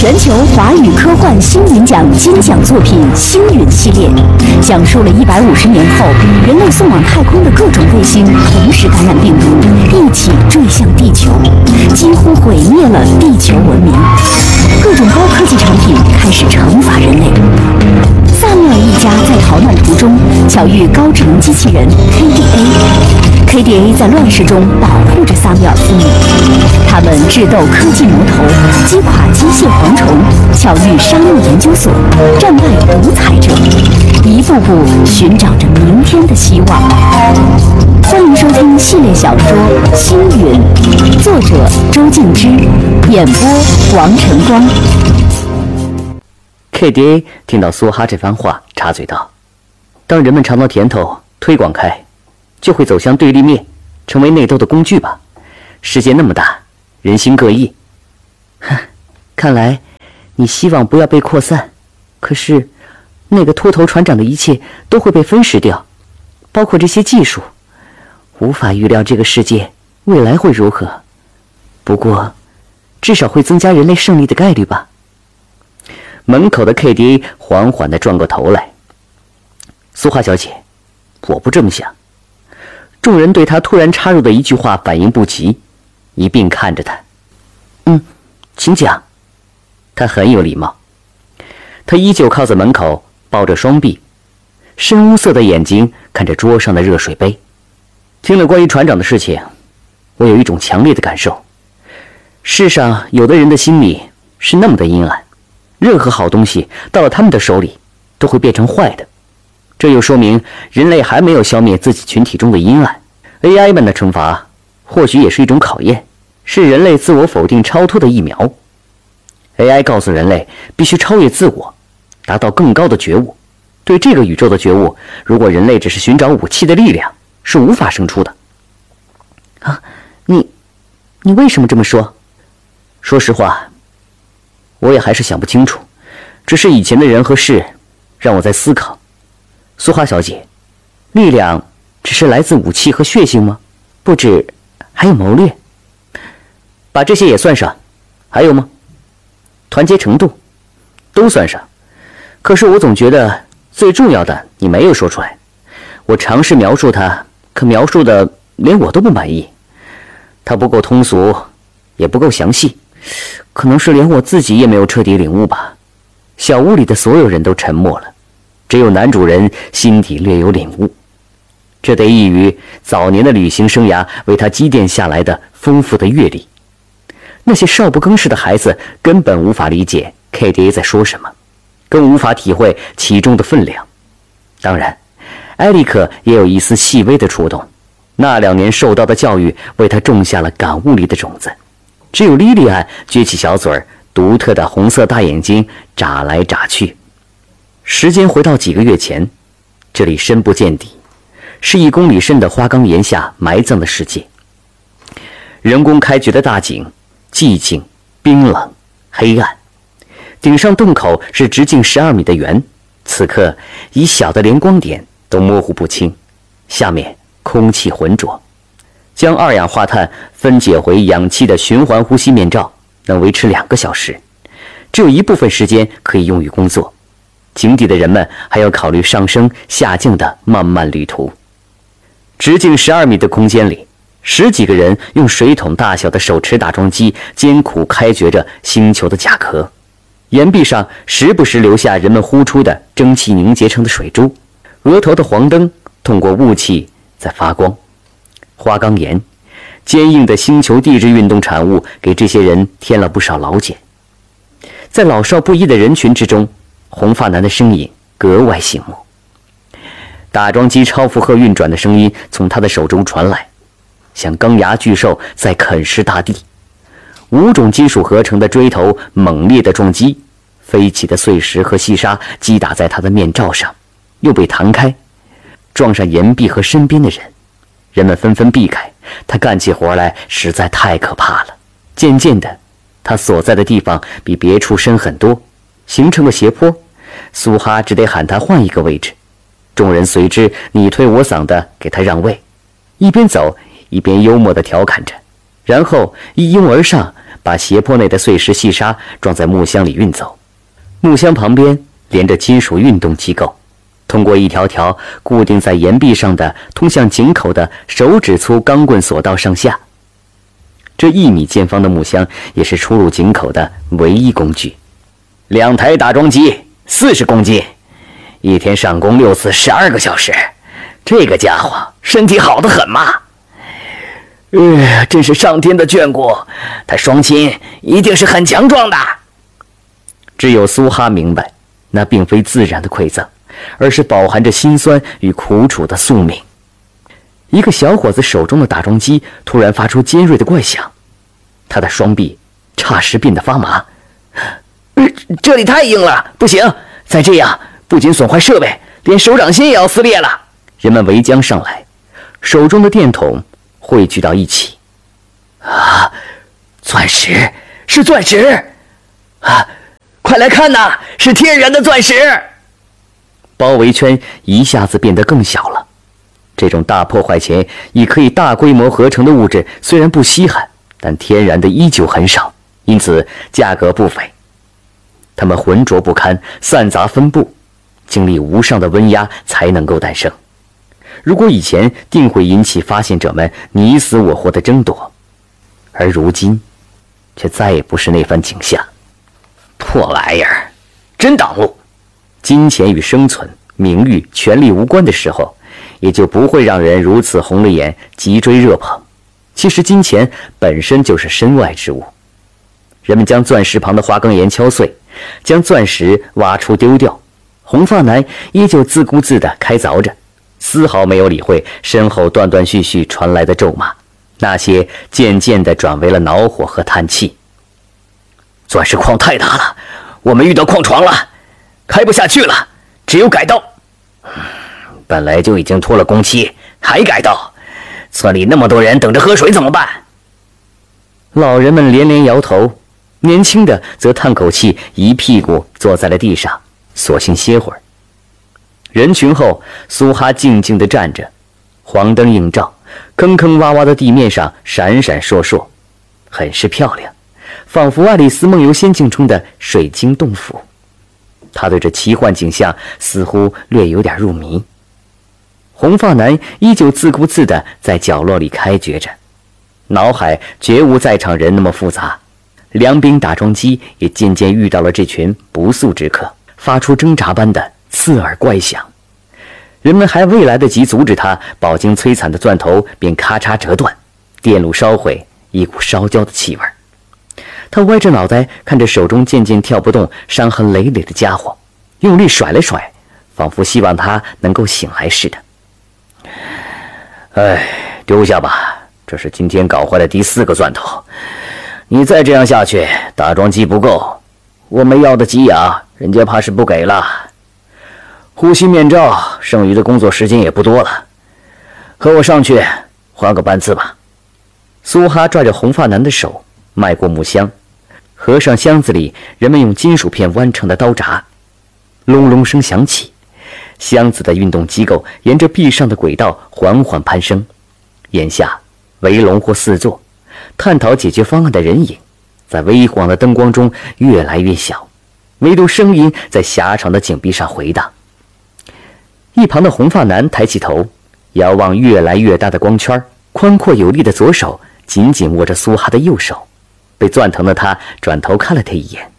全球华语科幻星云奖金奖作品《星云》系列，讲述了150年后人类送往太空的各种卫星同时感染病毒，一起坠向地球，几乎毁灭了地球文明。各种高科技产品开始惩罚人类。萨缪尔一家在逃难途中巧遇高智能机器人 KDA。KDA 在乱世中保护着萨缪尔父母，他们智斗科技魔头，击垮机械蝗虫，巧遇沙漠研究所，战败独裁者，一步步寻找着明天的希望。欢迎收听系列小说《星云》，作者周静之，演播王晨光。 KDA 听到梭哈这番话，插嘴道：“当人们尝到甜头，推广开，就会走向对立面，成为内斗的工具吧。世界那么大，人心各异。哼，看来你希望不要被扩散，可是那个秃头船长的一切都会被分食掉，包括这些技术。无法预料这个世界未来会如何，不过至少会增加人类胜利的概率吧。”门口的 KDA 缓缓地转过头来：“苏花小姐，我不这么想。”众人对他突然插入的一句话反应不及，一并看着他。请讲。他很有礼貌。他依旧靠在门口，抱着双臂，深乌色的眼睛看着桌上的热水杯。听了关于船长的事情，我有一种强烈的感受。世上有的人的心里是那么的阴暗，任何好东西到了他们的手里都会变成坏的。这又说明人类还没有消灭自己群体中的阴暗。 AI 们的惩罚或许也是一种考验，是人类自我否定超脱的疫苗。 AI 告诉人类必须超越自我，达到更高的觉悟。对这个宇宙的觉悟，如果人类只是寻找武器的力量，是无法胜出的。你为什么这么说？说实话，我也还是想不清楚，只是以前的人和事让我在思考。苏花小姐，力量只是来自武器和血性吗？不止，还有谋略。把这些也算上，还有吗？团结程度，都算上。可是我总觉得最重要的你没有说出来。我尝试描述它，可描述的连我都不满意。它不够通俗，也不够详细，可能是连我自己也没有彻底领悟吧。小屋里的所有人都沉默了，只有男主人心底略有领悟。这得益于早年的旅行生涯为他积淀下来的丰富的阅历。那些少不更事的孩子根本无法理解 KDA 在说什么，更无法体会其中的分量。当然，埃里克也有一丝细微的触动，那2年受到的教育为他种下了感悟里的种子。只有莉莉安撅起小嘴儿，独特的红色大眼睛眨来眨去。时间回到几个月前，这里深不见底，是1公里深的花岗岩下埋葬的世界。人工开掘的大井，寂静、冰冷、黑暗。顶上洞口是直径12米的圆，此刻以小的连光点都模糊不清。下面空气浑浊，将二氧化碳分解回氧气的循环呼吸面罩能维持2个小时，只有一部分时间可以用于工作。井底的人们还要考虑上升下降的漫漫旅途。直径12米的空间里，10几个人用水桶大小的手持打桩机艰苦开掘着星球的甲壳。岩壁上时不时留下人们呼出的蒸汽凝结成的水珠，额头的黄灯通过雾气在发光。花岗岩，坚硬的星球地质运动产物，给这些人添了不少劳茧。在老少不一的人群之中，红发男的身影格外醒目。打桩机超负荷运转的声音从他的手中传来，像钢牙巨兽在啃食大地。5种金属合成的锥头猛烈地撞击，飞起的碎石和细沙击打在他的面罩上，又被弹开，撞上岩壁和身边的人。人们纷纷避开，他干起活来实在太可怕了。渐渐的，他所在的地方比别处深很多，形成了斜坡。苏哈只得喊他换一个位置，众人随之你推我搡地给他让位，一边走一边幽默地调侃着，然后一拥而上， 把斜坡内的碎石细沙装在木箱里运走。木箱旁边连着金属运动机构，通过一条条固定在岩壁上的通向井口的手指粗钢棍索道上下。这1米见方的木箱也是出入井口的唯一工具。2台打桩机，40公斤，一天上工6次，12个小时。这个家伙身体好得很嘛！真是上天的眷顾，他双亲一定是很强壮的。只有苏哈明白，那并非自然的馈赠，而是饱含着辛酸与苦楚的宿命。一个小伙子手中的打桩机突然发出尖锐的怪响，他的双臂霎时变得发麻。这里太硬了，不行！再这样，不仅损坏设备，连手掌心也要撕裂了。人们围将上来，手中的电筒汇聚到一起。钻石，是钻石！快来看呐，是天然的钻石！包围圈一下子变得更小了。这种大破坏前已可以大规模合成的物质虽然不稀罕，但天然的依旧很少，因此价格不菲。它们浑浊不堪，散杂分布，经历无上的温压才能够诞生。如果以前定会引起发现者们你死我活的争夺，而如今却再也不是那番景象。破玩意儿，真挡路！金钱与生存、名誉、权力无关的时候，也就不会让人如此红了眼，急追热捧。其实金钱本身就是身外之物。人们将钻石旁的花岗岩敲碎，将钻石挖出丢掉。红发男依旧自顾自地开凿着，丝毫没有理会身后断断续续传来的咒骂，那些渐渐地转为了恼火和叹气。钻石矿太大了，我们遇到矿床了，开不下去了，只有改道。本来就已经拖了工期，还改道，村里那么多人等着喝水怎么办？老人们连连摇头，年轻的则叹口气，一屁股坐在了地上，索性歇会儿。人群后，苏哈静静地站着，黄灯映照，坑坑洼洼的地面上闪闪烁烁，很是漂亮，仿佛爱丽丝梦游仙境中的水晶洞府。他对这奇幻景象似乎略有点入迷。红发男依旧自顾自地在角落里开掘着，脑海绝无在场人那么复杂。两柄打桩机也渐渐遇到了这群不速之客，发出挣扎般的刺耳怪响。人们还未来得及阻止他，饱经摧残的钻头便咔嚓折断，电路烧毁，一股烧焦的气味。他歪着脑袋看着手中渐渐跳不动、伤痕累累的家伙，用力甩了甩，仿佛希望他能够醒来似的。丢下吧，这是今天搞坏的第4个钻头。你再这样下去，打桩机不够，我们要的给养，人家怕是不给了。呼吸面罩，剩余的工作时间也不多了，和我上去换个班次吧。苏哈拽着红发男的手，迈过木箱，合上箱子里人们用金属片弯成的刀闸，隆隆声响起，箱子的运动机构沿着壁上的轨道缓缓攀升。眼下围拢或四座，探讨解决方案的人影在微黄的灯光中越来越小，唯独声音在狭长的井壁上回荡。一旁的红发男抬起头，遥望越来越大的光圈，宽阔有力的左手紧紧握着苏哈的右手。被钻疼的他转头看了他一眼，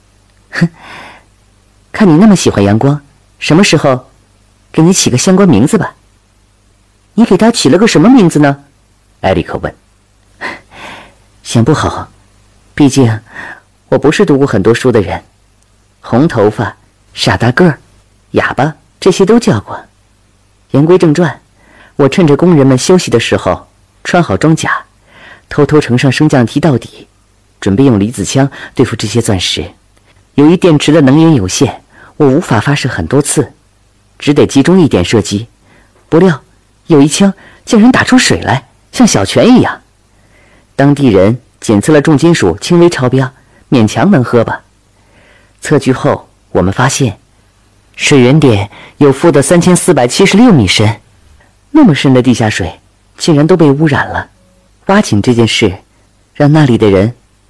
看你那么喜欢阳光，什么时候给你起个相关名字吧。你给他起了个什么名字呢？艾利克问。想不好，毕竟我不是读过很多书的人，红头发、傻大个儿、哑巴这些都叫过。言归正传，我趁着工人们休息的时候穿好装甲，偷偷乘上升降梯到底，准备用离子枪对付这些钻石。由于电池的能源有限，我无法发射很多次，只得集中一点射击。不料有一枪竟然打出水来，像小泉一样。当地人检测了重金属轻微超标，勉强能喝吧。测距后我们发现水源点有负的3476米深，那么深的地下水竟然都被污染了。挖井这件事让那里的人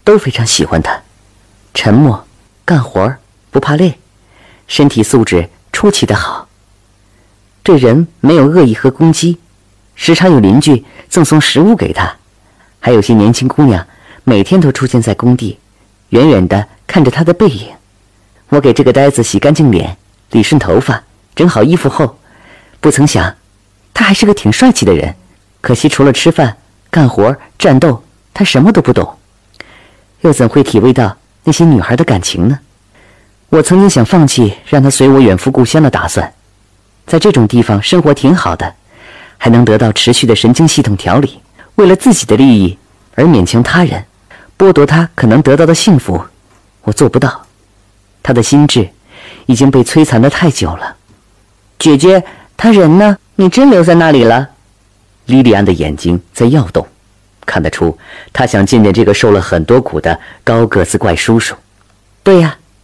都非常喜欢他，沉默，干活不怕累，身体素质出奇的好。对人没有恶意和攻击，时常有邻居赠送食物给他，还有些年轻姑娘每天都出现在工地，远远地看着他的背影。我给这个呆子洗干净脸，理顺头发，整好衣服后，不曾想他还是个挺帅气的人，可惜除了吃饭、干活、战斗，他什么都不懂，又怎会体味到那些女孩的感情呢？我曾经想放弃让他随我远赴故乡的打算，在这种地方生活挺好的，还能得到持续的神经系统调理，为了自己的利益而勉强他人，剥夺他可能得到的幸福，我做不到。他的心智已经被摧残得太久了。姐姐，他人呢？你真留在那里了？莉莉安的眼睛在跃动，看得出她想见见这个受了很多苦的高个子怪叔叔。对呀，